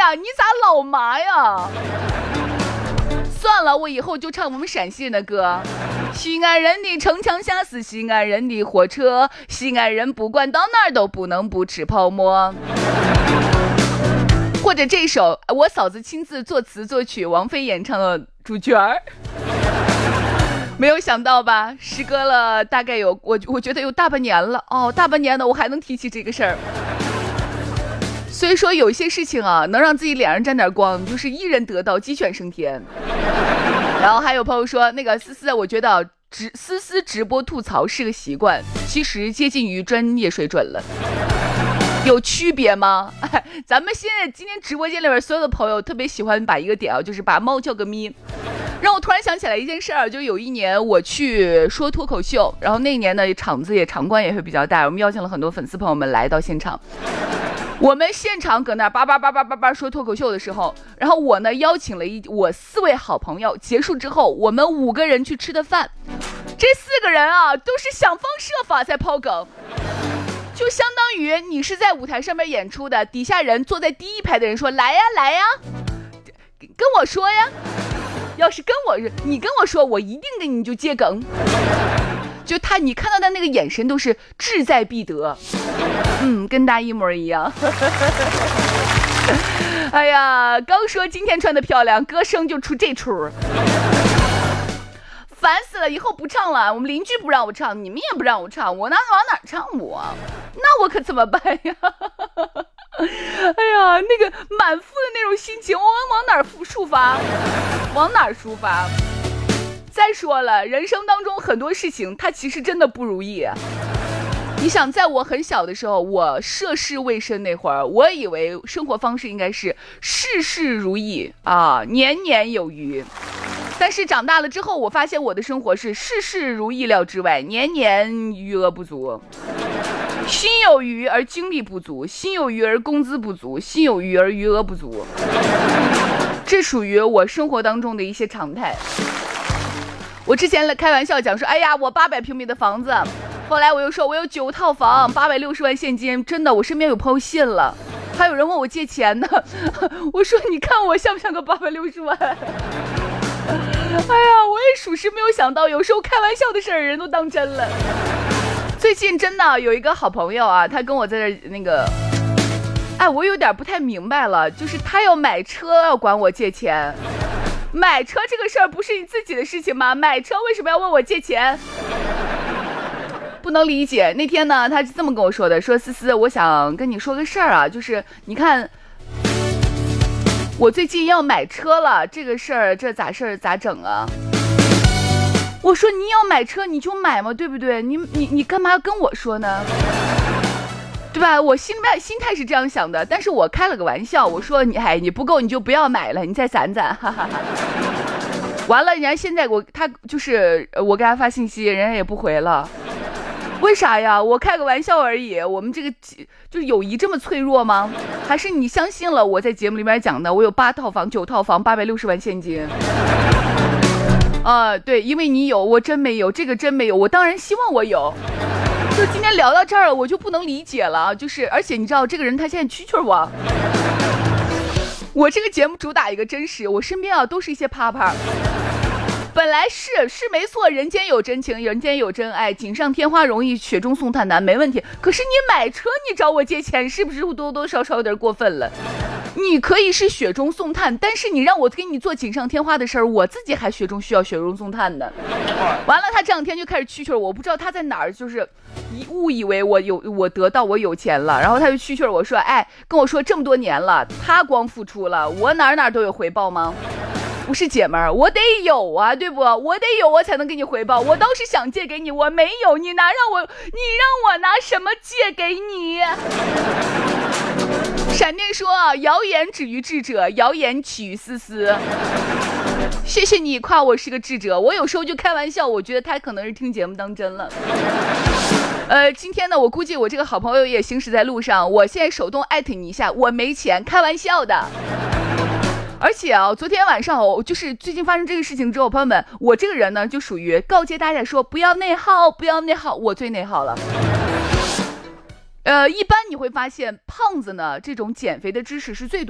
呀，你咋老麻呀？算了，我以后就唱我们陕西人的歌。西安人的城墙下是西安人的火车，西安人不管到哪儿都不能不吃泡馍。或者这首我嫂子亲自作词作曲，王菲演唱的《主角儿》。没有想到吧，时隔了大概有我觉得有大半年了哦，大半年了我还能提起这个事儿。所以说有一些事情啊，能让自己脸上沾点光，就是一人得道鸡犬升天。然后还有朋友说，那个思思，我觉得思思直播吐槽是个习惯，其实接近于专业水准了。有区别吗？咱们现在今天直播间里边所有的朋友特别喜欢把一个点啊，就是把猫叫个咪。让我突然想起来一件事儿，就有一年我去说脱口秀，然后那一年的场馆也会比较大，我们邀请了很多粉丝朋友们来到现场。我们现场搁那叭叭叭叭叭叭说脱口秀的时候，然后我呢邀请了我4位好朋友，结束之后我们5个人去吃的饭，这4个人啊都是想方设法在抛梗，就相当于你是在舞台上面演出的，底下人坐在第一排的人说来呀来呀，跟我说呀，要是你跟我说，我一定给你就接梗。就你看到他那个眼神都是志在必得，跟大一模一样。哎呀，刚说今天穿的漂亮，歌声就出这出，烦死了！以后不唱了，我们邻居不让我唱，你们也不让我唱，我往哪唱我？那我可怎么办呀？哎呀，那个满腹的那种心情，我往哪抒发？往哪抒发？再说了，人生当中很多事情它其实真的不如意。你想，在我很小的时候，我涉世未深那会儿，我以为生活方式应该是事事如意啊，年年有余。但是长大了之后，我发现我的生活是事事如意料之外，年年余额不足。心有余而精力不足，心有余而工资不足，心有余而余额不足。这属于我生活当中的一些常态。我之前开玩笑讲说，哎呀，我800平米的房子，后来我又说我有9套房，860万现金，真的，我身边有朋友信了，还有人问我借钱呢，我说你看我像不像个860万？哎呀，我也属实没有想到，有时候开玩笑的事儿人都当真了。最近真的有一个好朋友啊，他跟我在这那个，我有点不太明白了，就是他要买车要管我借钱。买车这个事儿不是你自己的事情吗？买车为什么要问我借钱？不能理解。那天呢，他是这么跟我说的，说思思，我想跟你说个事儿啊，就是你看，我最近要买车了，这个事儿这咋整啊？我说你要买车你就买嘛，对不对？你干嘛要跟我说呢？对吧？我心态是这样想的，但是我开了个玩笑，我说你不够你就不要买了，你再攒攒，哈哈哈。完了，人家现在他就是我给他发信息，人家也不回了，为啥呀？我开个玩笑而已，我们这个就是友谊这么脆弱吗？还是你相信了我在节目里面讲的，我有8套房、9套房、860万现金？对，因为你有，我真没有，这个真没有，我当然希望我有。就今天聊到这儿了，我就不能理解了，就是而且你知道这个人他现在蛐蛐我这个节目主打一个真实，我身边都是一些趴趴。本来是没错，人间有真情，人间有真爱，锦上添花容易，雪中送炭难，没问题。可是你买车你找我借钱，是不是多多少少有点过分了？你可以是雪中送炭，但是你让我给你做锦上添花的事儿，我自己还需要雪中送炭的。完了，他这2天就开始蛐蛐我，不知道他在哪儿，就是误以为我得到我有钱了，然后他就蛐蛐我说，跟我说这么多年了，他光付出了，我哪都有回报吗？不是姐们儿，我得有啊，对不？我得有，我才能给你回报。我倒是想借给你，我没有，你让我拿什么借给你？闪电说，谣言止于智者，谣言起于思思。谢谢你夸我是个智者，我有时候就开玩笑，我觉得他可能是听节目当真了。今天呢，我估计我这个好朋友也行驶在路上，我现在手动艾特你一下，我没钱，开玩笑的。而且昨天晚上就是最近发生这个事情之后，朋友们，我这个人呢就属于告诫大家说不要内耗，不要内耗，我最内耗了。一般你会发现胖子呢这种减肥的知识是最多